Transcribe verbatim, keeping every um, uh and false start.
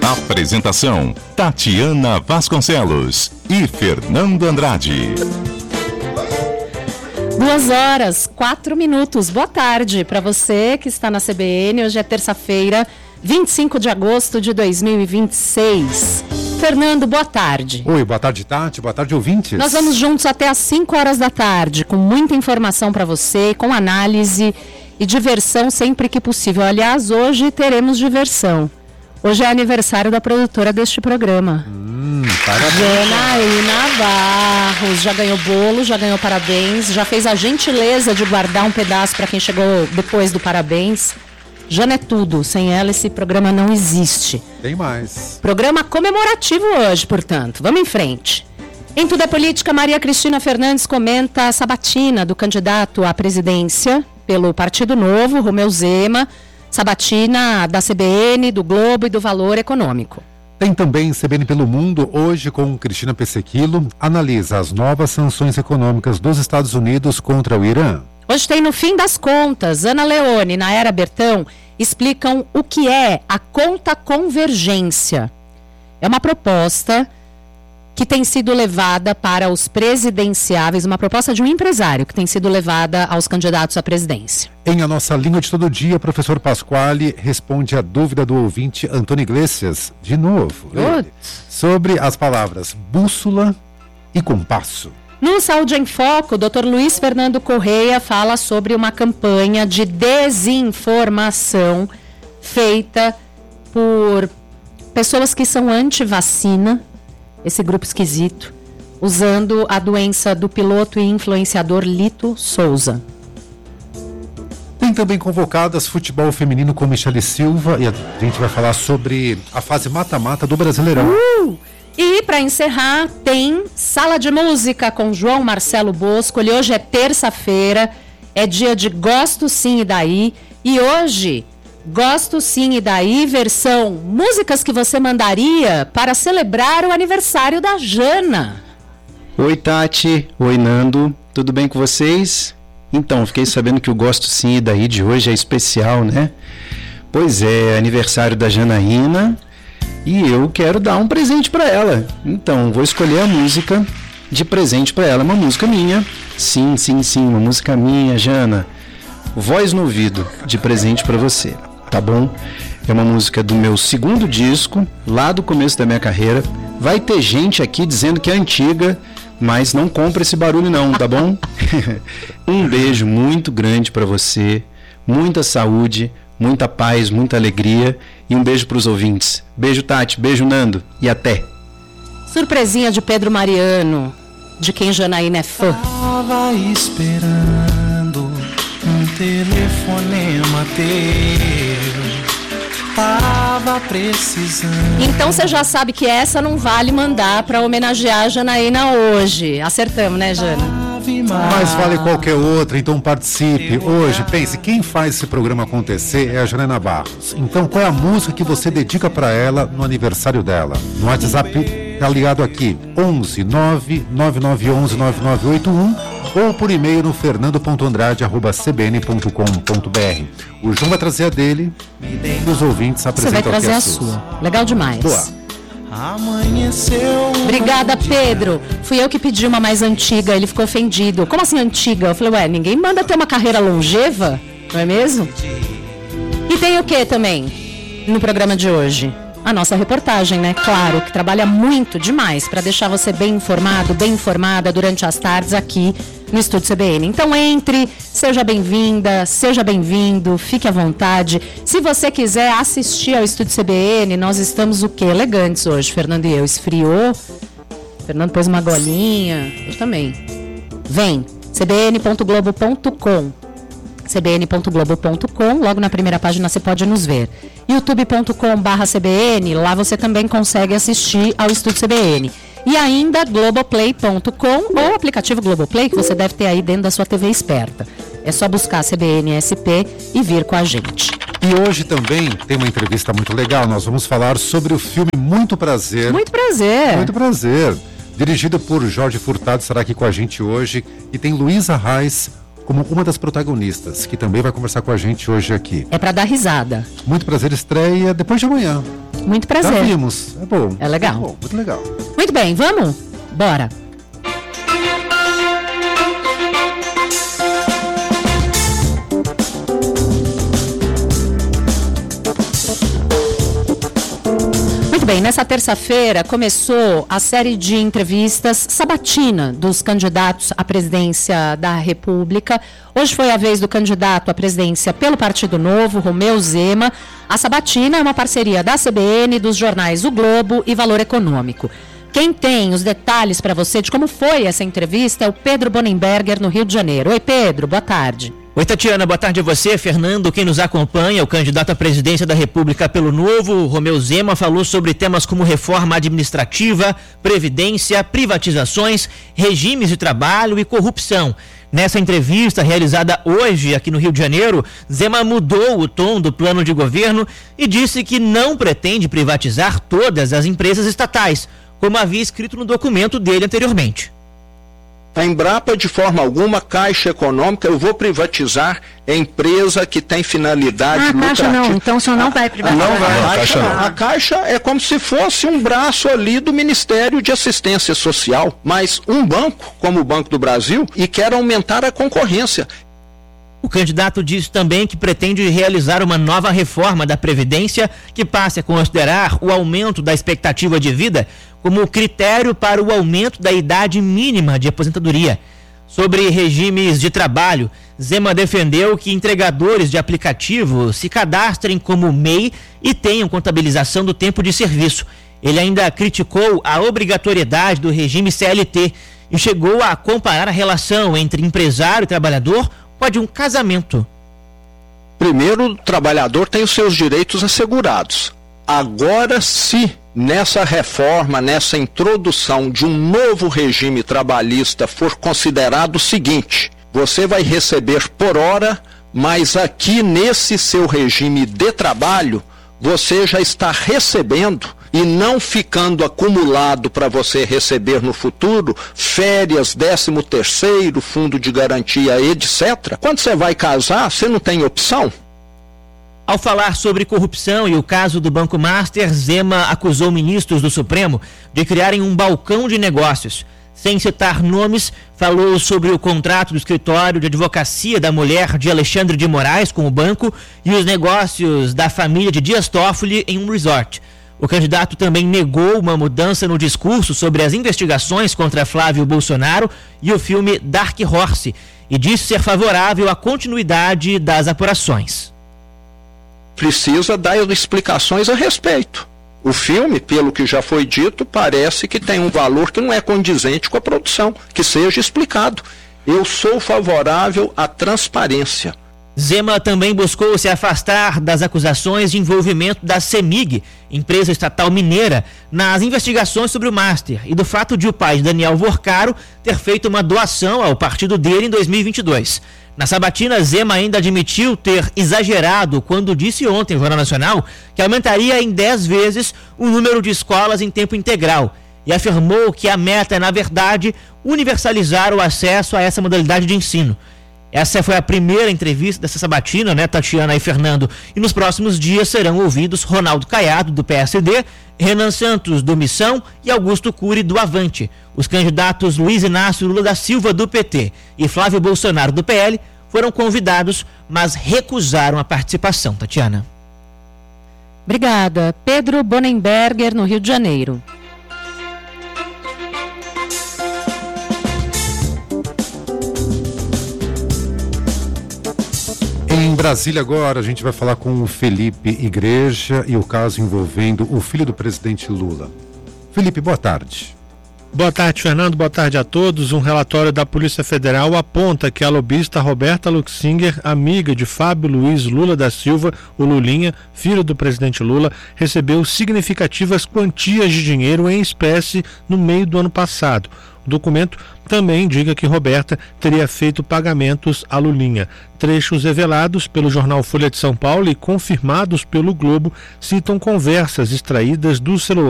Apresentação: Tatiana Vasconcelos e Fernando Andrade. Duas horas, quatro minutos. Boa tarde para você que está na C B N. Hoje é terça-feira, vinte e cinco de agosto de dois mil e vinte e seis. Fernando, boa tarde. Oi, boa tarde, Tati. Boa tarde, ouvintes. Nós vamos juntos até às cinco horas da tarde, com muita informação para você, com análise e diversão sempre que possível. Aliás, hoje teremos diversão. Hoje é aniversário da produtora deste programa. Hum, parabéns. Janaína Barros. Já ganhou bolo, já ganhou parabéns, já fez a gentileza de guardar um pedaço para quem chegou depois do parabéns. Jana é tudo. Sem ela, esse programa não existe. Tem mais. Programa comemorativo hoje, portanto. Vamos em frente. Em Tudo é Política, Maria Cristina Fernandes comenta a sabatina do candidato à presidência pelo Partido Novo, Romeu Zema. Sabatina da C B N, do Globo e do Valor Econômico. Tem também C B N pelo Mundo, hoje com Cristina Pessequilo, analisa as novas sanções econômicas dos Estados Unidos contra o Irã. Hoje tem No Fim das Contas. Ana Leone e Naera Bertão explicam o que é a conta convergência. É uma proposta que tem sido levada para os presidenciáveis, uma proposta de um empresário que tem sido levada aos candidatos à presidência. Em A Nossa Língua de Todo Dia, professor Pasquale responde a dúvida do ouvinte Antônio Iglesias, de novo, ele, sobre as palavras bússola e compasso. No Saúde em Foco, o doutor Luiz Fernando Correia fala sobre uma campanha de desinformação feita por pessoas que são anti-vacina, esse grupo esquisito, usando a doença do piloto e influenciador Lito Souza. Tem também convocadas futebol feminino com Michele Silva e a gente vai falar sobre a fase mata-mata do Brasileirão. Uh! E para encerrar, tem Sala de Música com João Marcelo Bosco. E hoje é terça-feira, é dia de Gosto Sim e Daí. E hoje, Gosto Sim e Daí, versão músicas que você mandaria para celebrar o aniversário da Jana. Oi, Tati. Oi, Nando. Tudo bem com vocês? Então, fiquei sabendo que o Gosto Sim e Daí de hoje é especial, né? Pois é, aniversário da Janaína. E eu quero dar um presente para ela. Então, vou escolher a música de presente para ela. Uma música minha. Sim, sim, sim, uma música minha, Jana. Voz no Ouvido, de presente para você. Tá bom? É uma música do meu segundo disco, lá do começo da minha carreira. Vai ter gente aqui dizendo que é antiga, mas não compra esse barulho não, tá bom? Um beijo muito grande para você. Muita saúde, muita paz, muita alegria. E um beijo para os ouvintes. Beijo, Tati. Beijo, Nando. E até. Surpresinha de Pedro Mariano, de quem Janaína é fã. Tava esperando um telefonema teu. Tava precisando. Então você já sabe que essa não vale mandar para homenagear a Janaína hoje. Acertamos, né, Jana? Mas vale qualquer outra, então participe. Hoje, pense, quem faz esse programa acontecer é a Janaína Barros. Então, qual é a música que você dedica para ela no aniversário dela? No WhatsApp, tá ligado aqui, onze nove nove nove um um nove nove oito um ou por e-mail no fernando ponto andrade arroba c b n ponto com ponto b r. O João vai trazer a dele e os ouvintes apresentam. Você vai trazer a, a sua. Legal demais. Boa. Amanheceu. Obrigada, Pedro. Fui eu que pedi uma mais antiga, ele ficou ofendido. Como assim antiga? Eu falei, ué, ninguém manda ter uma carreira longeva, não é mesmo? E tem o que também no programa de hoje? A nossa reportagem, né? Claro, que trabalha muito demais para deixar você bem informado, bem informada durante as tardes aqui no Estúdio C B N. Então entre, seja bem-vinda, seja bem-vindo, fique à vontade. Se você quiser assistir ao Estúdio C B N, nós estamos o quê? Elegantes hoje, Fernando e eu. Esfriou, Fernando pôs uma golinha, eu também. Vem, c b n ponto globo ponto com. c b n ponto globo ponto com, logo na primeira página você pode nos ver. youtube ponto com barra c b n, lá você também consegue assistir ao Estúdio C B N. E ainda globoplay ponto com ou o aplicativo Globoplay, que você deve ter aí dentro da sua T V esperta. É só buscar C B N S P e vir com a gente. E hoje também tem uma entrevista muito legal. Nós vamos falar sobre o filme Muito Prazer. Muito prazer. Muito prazer. Dirigido por Jorge Furtado, estará aqui com a gente hoje. E tem Luísa Reis como uma das protagonistas, que também vai conversar com a gente hoje aqui. É para dar risada. Muito Prazer estreia depois de amanhã. Muito prazer. Já vimos. É bom. É legal. É bom, muito legal. Muito bem, vamos? Bora. Bem, nessa terça-feira começou a série de entrevistas sabatina dos candidatos à presidência da República. Hoje foi a vez do candidato à presidência pelo Partido Novo, Romeu Zema. A sabatina é uma parceria da C B N, dos jornais O Globo e Valor Econômico. Quem tem os detalhes para você de como foi essa entrevista é o Pedro Bonenberger, no Rio de Janeiro. Oi, Pedro, boa tarde. Oi, Tatiana, boa tarde a você. Fernando, quem nos acompanha, o candidato à presidência da República pelo Novo, Romeu Zema, falou sobre temas como reforma administrativa, previdência, privatizações, regimes de trabalho e corrupção. Nessa entrevista realizada hoje aqui no Rio de Janeiro, Zema mudou o tom do plano de governo e disse que não pretende privatizar todas as empresas estatais, como havia escrito no documento dele anteriormente. A Embrapa, de forma alguma, Caixa Econômica, eu vou privatizar a empresa que tem finalidade ah, lucrativa. Caixa não, então o senhor não vai privatizar. Não vai, não, a, Caixa Caixa, não. a Caixa é como se fosse um braço ali do Ministério de Assistência Social, mas um banco, como o Banco do Brasil, e quer aumentar a concorrência. O candidato disse também que pretende realizar uma nova reforma da Previdência que passe a considerar o aumento da expectativa de vida como critério para o aumento da idade mínima de aposentadoria. Sobre regimes de trabalho, Zema defendeu que entregadores de aplicativo se cadastrem como M E I e tenham contabilização do tempo de serviço. Ele ainda criticou a obrigatoriedade do regime C L T e chegou a comparar a relação entre empresário e trabalhador com a de um casamento. Primeiro, o trabalhador tem os seus direitos assegurados. Agora, se nessa reforma, nessa introdução de um novo regime trabalhista for considerado o seguinte: você vai receber por hora, mas aqui nesse seu regime de trabalho, você já está recebendo e não ficando acumulado para você receber no futuro férias, décimo terceiro, fundo de garantia, etcétera. Quando você vai casar, você não tem opção? Ao falar sobre corrupção e o caso do Banco Master, Zema acusou ministros do Supremo de criarem um balcão de negócios. Sem citar nomes, falou sobre o contrato do escritório de advocacia da mulher de Alexandre de Moraes com o banco e os negócios da família de Dias Toffoli em um resort. O candidato também negou uma mudança no discurso sobre as investigações contra Flávio Bolsonaro e o filme Dark Horse e disse ser favorável à continuidade das apurações. Precisa dar explicações a respeito. O filme, pelo que já foi dito, parece que tem um valor que não é condizente com a produção, que seja explicado. Eu sou favorável à transparência. Zema também buscou se afastar das acusações de envolvimento da CEMIG, empresa estatal mineira, nas investigações sobre o Master e do fato de o pai, Daniel Vorcaro, ter feito uma doação ao partido dele em dois mil e vinte e dois. Na sabatina, Zema ainda admitiu ter exagerado quando disse ontem ao Jornal Nacional que aumentaria em dez vezes o número de escolas em tempo integral e afirmou que a meta é, na verdade, universalizar o acesso a essa modalidade de ensino. Essa foi a primeira entrevista dessa sabatina, né, Tatiana e Fernando? E nos próximos dias serão ouvidos Ronaldo Caiado, do P S D, Renan Santos, do Missão e Augusto Cury, do Avante. Os candidatos Luiz Inácio Lula da Silva, do P T, e Flávio Bolsonaro, do P L, foram convidados, mas recusaram a participação, Tatiana. Obrigada. Pedro Bonenberger, no Rio de Janeiro. Em Brasília agora, a gente vai falar com o Felipe Igreja e o caso envolvendo o filho do presidente Lula. Felipe, boa tarde. Boa tarde, Fernando. Boa tarde a todos. Um relatório da Polícia Federal aponta que a lobista Roberta Luxinger, amiga de Fábio Luiz Lula da Silva, o Lulinha, filho do presidente Lula, recebeu significativas quantias de dinheiro em espécie no meio do ano passado. O documento também indica que Roberta teria feito pagamentos a Lulinha. Trechos revelados pelo jornal Folha de São Paulo e confirmados pelo Globo citam conversas extraídas do celular